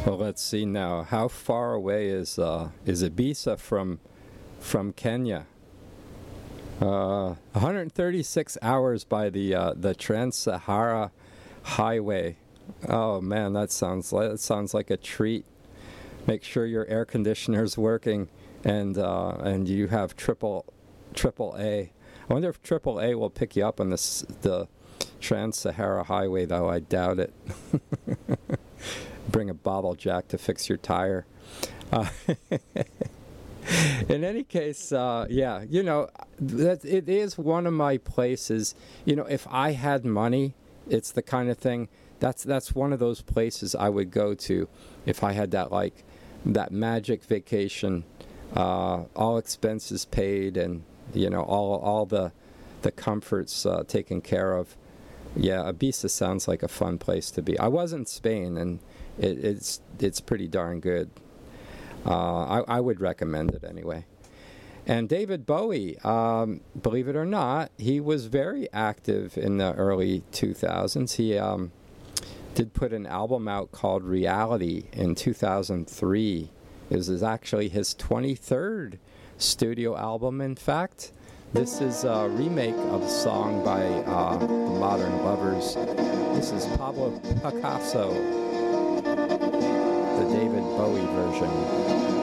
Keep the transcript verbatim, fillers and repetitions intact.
Well, let's see now. How far away is uh, is Ibiza from from Kenya? Uh, one hundred thirty-six hours by the uh, the Trans-Sahara Highway. Oh man, that sounds like that sounds like a treat. Make sure your air conditioner's working and uh, and you have triple triple A. I wonder if triple A will pick you up on this the Trans-Sahara Highway, though. I doubt it. Bring a bottle jack to fix your tire. Uh, in any case, uh, yeah, you know, that it is one of my places. You know, if I had money, it's the kind of thing. That's that's one of those places I would go to if I had that like that magic vacation, uh, all expenses paid, and you know all all the the comforts uh, taken care of. Yeah, Ibiza sounds like a fun place to be. I was in Spain, and it, it's it's pretty darn good. Uh, I, I would recommend it anyway. And David Bowie, um, believe it or not, he was very active in the early two thousands. He um, did put an album out called Reality in two thousand three. It was actually his twenty-third studio album, in fact. This is a remake of a song by uh, the Modern Lovers. This is Pablo Picasso, the David Bowie version.